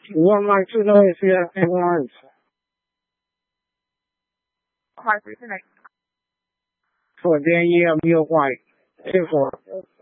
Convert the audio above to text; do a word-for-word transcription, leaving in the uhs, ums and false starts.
One like to know if you have any words. Hard for tonight. For Danielle Neal White. Ten four.